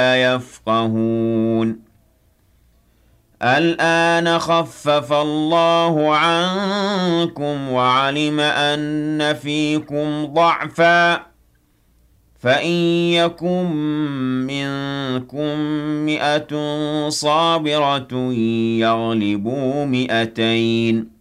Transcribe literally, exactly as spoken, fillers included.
لَا يَفْقَهُونَ الْآنَ خَفَّفَ اللَّهُ عَنكُمْ وَعَلِمَ أَنَّ فِيكُمْ ضَعْفًا فَإِن يَكُن مِّنكُم مِّائَةٌ صَابِرَةٌ يَغْلِبُوا مِائَتَيْنِ